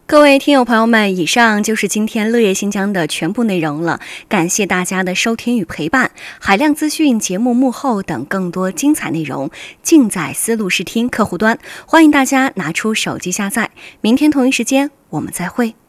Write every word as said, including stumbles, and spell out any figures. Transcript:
各位听友朋友们，以上就是今天乐业新疆的全部内容了，感谢大家的收听与陪伴。海量资讯、节目幕后等更多精彩内容，尽在思路视听客户端，欢迎大家拿出手机下载。明天同一时间，我们再会。